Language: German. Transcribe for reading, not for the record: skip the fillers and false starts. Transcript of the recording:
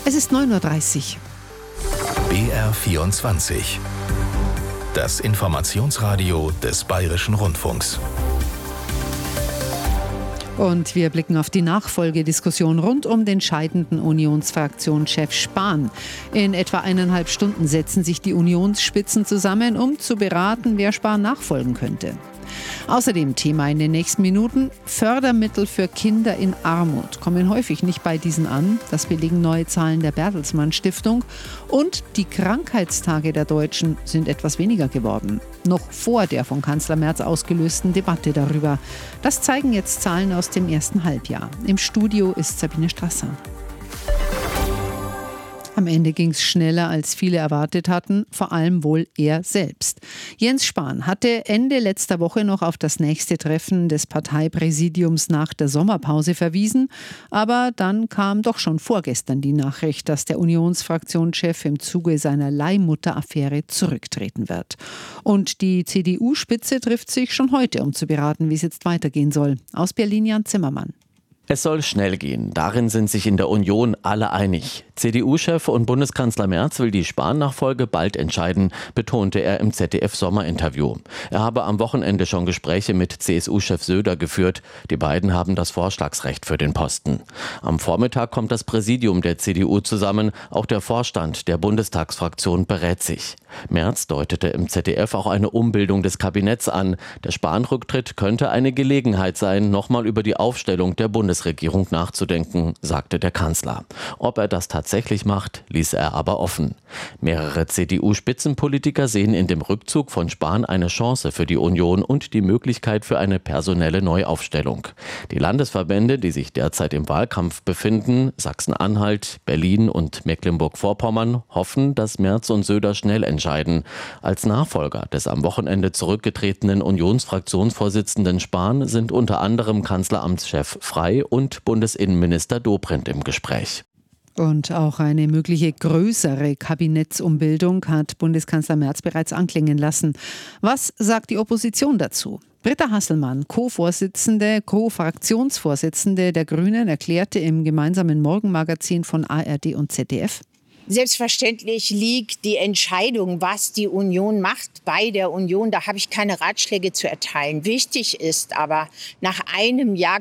Es ist 9:30 Uhr. BR24. Das Informationsradio des Bayerischen Rundfunks. Und wir blicken auf die Nachfolgediskussion rund um den scheidenden Unionsfraktionschef Spahn. In etwa 1,5 Stunden setzen sich die Unionsspitzen zusammen, um zu beraten, wer Spahn nachfolgen könnte. Außerdem Thema in den nächsten Minuten: Fördermittel für Kinder in Armut kommen häufig nicht bei diesen an. Das belegen neue Zahlen der Bertelsmann Stiftung. Und die Krankheitstage der Deutschen sind etwas weniger geworden. Noch vor der von Kanzler Merz ausgelösten Debatte darüber. Das zeigen jetzt Zahlen aus dem ersten Halbjahr. Im Studio ist Sabine Strasser. Am Ende ging es schneller, als viele erwartet hatten, vor allem wohl er selbst. Jens Spahn hatte Ende letzter Woche noch auf das nächste Treffen des Parteipräsidiums nach der Sommerpause verwiesen. Aber dann kam doch schon vorgestern die Nachricht, dass der Unionsfraktionschef im Zuge seiner Leihmutter-Affäre zurücktreten wird. Und die CDU-Spitze trifft sich schon heute, um zu beraten, wie es jetzt weitergehen soll. Aus Berlin Jan Zimmermann. Es soll schnell gehen. Darin sind sich in der Union alle einig. CDU-Chef und Bundeskanzler Merz will die Spahn-Nachfolge bald entscheiden, betonte er im ZDF-Sommerinterview. Er habe am Wochenende schon Gespräche mit CSU-Chef Söder geführt. Die beiden haben das Vorschlagsrecht für den Posten. Am Vormittag kommt das Präsidium der CDU zusammen. Auch der Vorstand der Bundestagsfraktion berät sich. Merz deutete im ZDF auch eine Umbildung des Kabinetts an. Der Spahn-Rücktritt könnte eine Gelegenheit sein, nochmal über die Aufstellung der Bundesregierung nachzudenken, sagte der Kanzler. Ob er das tatsächlich macht, ließ er aber offen. Mehrere CDU-Spitzenpolitiker sehen in dem Rückzug von Spahn eine Chance für die Union und die Möglichkeit für eine personelle Neuaufstellung. Die Landesverbände, die sich derzeit im Wahlkampf befinden, Sachsen-Anhalt, Berlin und Mecklenburg-Vorpommern, hoffen, dass Merz und Söder schnell entscheiden. Als Nachfolger des am Wochenende zurückgetretenen Unionsfraktionsvorsitzenden Spahn sind unter anderem Kanzleramtschef Frey und Bundesinnenminister Dobrindt im Gespräch. Und auch eine mögliche größere Kabinettsumbildung hat Bundeskanzler Merz bereits anklingen lassen. Was sagt die Opposition dazu? Britta Hasselmann, Co-Fraktionsvorsitzende der Grünen, erklärte im gemeinsamen Morgenmagazin von ARD und ZDF: Selbstverständlich liegt die Entscheidung, was die Union macht, bei der Union. Da habe ich keine Ratschläge zu erteilen. Wichtig ist aber, nach einem Jahr